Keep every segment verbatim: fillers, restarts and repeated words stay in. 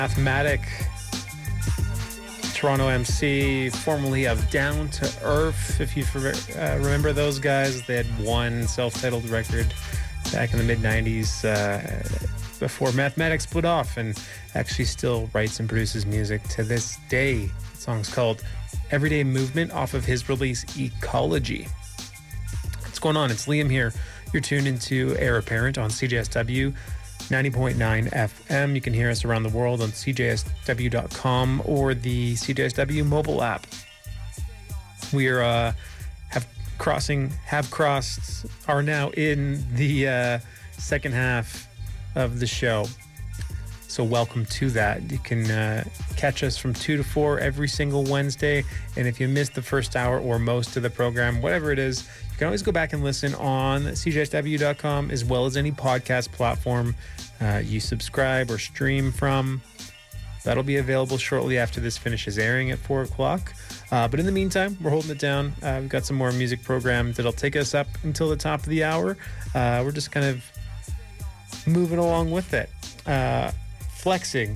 Mathematic, Toronto M C, formerly of Down to Earth. If you uh, remember those guys, they had one self-titled record back in the mid nineties uh, before Mathematic split off, and actually still writes and produces music to this day. The song's called Everyday Movement off of his release Ecology. What's going on? It's Liam here. You're tuned into Heir Apparent on C J S W ninety point nine F M. You can hear us around the world on C J S W dot com or the C J S W mobile app. We are uh, have crossing, have crossed, are now in the uh, second half of the show. So welcome to that. You can uh, catch us from two to four every single Wednesday. And if you missed the first hour or most of the program, whatever it is, you can always go back and listen on C J S W dot com as well as any podcast platform uh, you subscribe or stream from. That'll be available shortly after this finishes airing at four o'clock. Uh, but in the meantime, we're holding it down. Uh, we've got some more music programs that'll take us up until the top of the hour. Uh, we're just kind of moving along with it. Uh, flexing,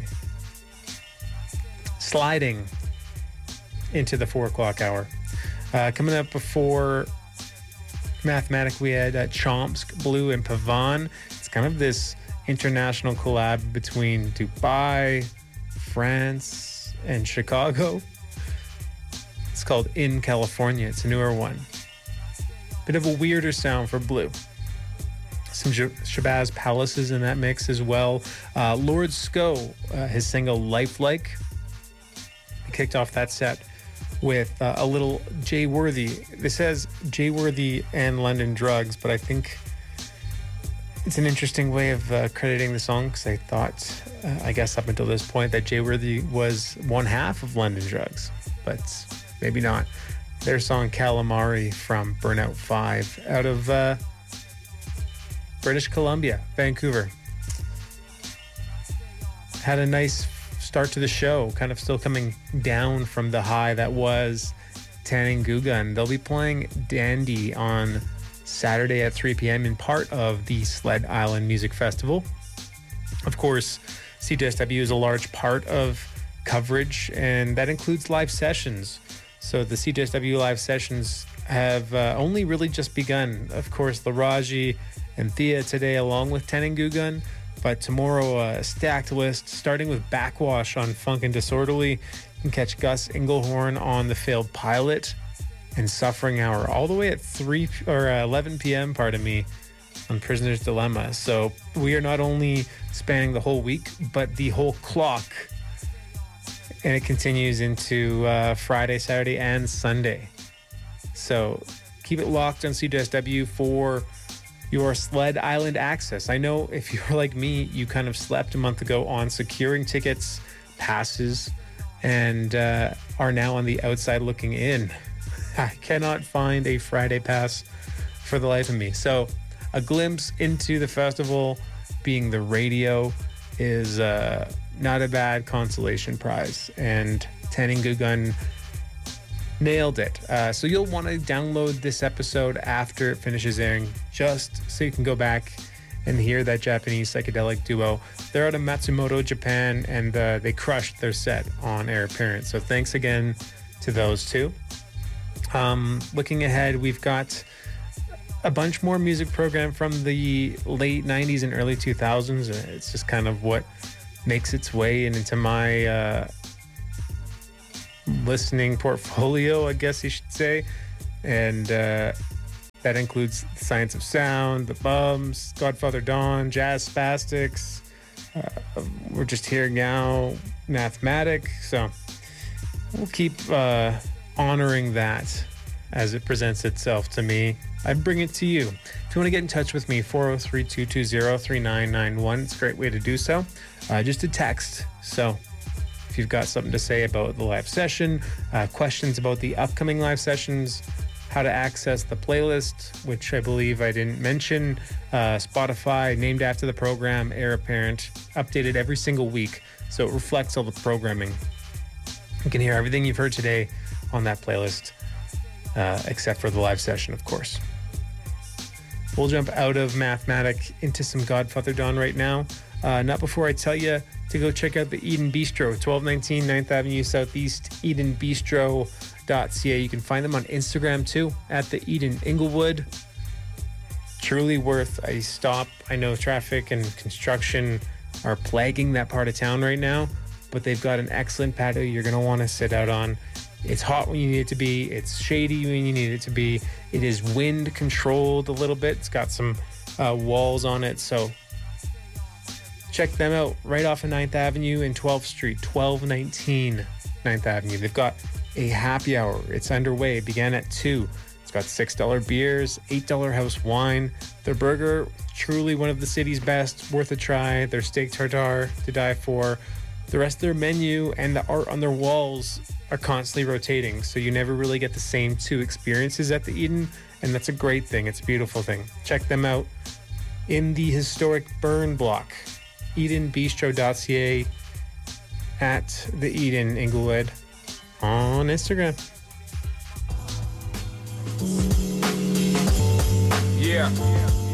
sliding into the four o'clock hour. Uh, coming up before Mathematic, we had uh, Chomsk, Blue, and Pavan. It's kind of this international collab between Dubai, France, and Chicago. It's called In California. It's a newer one. Bit of a weirder sound for Blue. Some Shabazz Palaces in that mix as well. Uh, Lord Sco, uh, his single Lifelike. He kicked off that set with uh, a little Jay Worthy. This says Jay Worthy and London Drugs, but I think it's an interesting way of uh, crediting the song, because I thought, uh, I guess up until this point, that Jay Worthy was one half of London Drugs, but maybe not. Their song Calamari from Burnout five out of uh, British Columbia, Vancouver. Had a nice start to the show, kind of still coming down from the high that was Tanning Gugun. They'll be playing Dandy on Saturday at three p.m. in part of the Sled Island Music Festival. Of course, C J S W is a large part of coverage, and that includes live sessions. So the C J S W live sessions have uh, only really just begun. Of course, Laraji and Thea today, along with Tanning Gugun. But tomorrow, a uh, stacked list, starting with Backwash on Funk and Disorderly. You can catch Gus Engelhorn on The Failed Pilot and Suffering Hour, all the way at three or uh, eleven p.m., pardon me, on Prisoner's Dilemma. So we are not only spanning the whole week, but the whole clock. And it continues into uh, Friday, Saturday, and Sunday. So keep it locked on C J S W for your Sled Island access. I know if you're like me, you kind of slept a month ago on securing tickets, passes, and uh, are now on the outside looking in. I cannot find a Friday pass for the life of me. So a glimpse into the festival being the radio is uh, not a bad consolation prize. And Tanning Gugun nailed it. Uh, so you'll want to download this episode after it finishes airing, just so you can go back and hear that Japanese psychedelic duo. They're out of Matsumoto, Japan, and uh, they crushed their set on Heir Apparent. So thanks again to those two. Um, looking ahead, we've got a bunch more music program from the late nineties and early two thousands. It's just kind of what makes its way into my uh, listening portfolio, I guess you should say. And uh, that includes Science of Sound, The Bums, Godfather Dawn, Jazz Spastics. Uh, we're just here now, Mathematic. So we'll keep uh, honoring that as it presents itself to me. I bring it to you. If you want to get in touch with me, four oh three, two two zero, three nine nine one. It's a great way to do so. Uh, just a text. So if you've got something to say about the live session, uh, questions about the upcoming live sessions, how to access the playlist, which I believe I didn't mention, uh, Spotify, named after the program, Heir Apparent, updated every single week, so it reflects all the programming. You can hear everything you've heard today on that playlist, uh, except for the live session, of course. We'll jump out of Mathematic into some Godfather Dawn right now. Uh, not before I tell you to go check out the Eden Bistro, twelve nineteen ninth Avenue Southeast, eden bistro dot c a. You can find them on Instagram too, at the Eden Inglewood. Truly worth a stop. I know traffic and construction are plaguing that part of town right now, but they've got an excellent patio you're going to want to sit out on. It's hot when you need it to be. It's shady when you need it to be. It is wind controlled a little bit. It's got some uh, walls on it. So check them out right off of ninth Avenue and twelfth Street, twelve nineteen ninth Avenue. They've got a happy hour. It's underway. It began at two. It's got six dollar beers, eight dollar house wine. Their burger, truly one of the city's best, worth a try. Their steak tartare, to die for. The rest of their menu and the art on their walls are constantly rotating, so you never really get the same two experiences at the Eden, and that's a great thing. It's a beautiful thing. Check them out in the historic Burn Block, eden bistro dot c a, at the Eden Inglewood on Instagram. Yeah.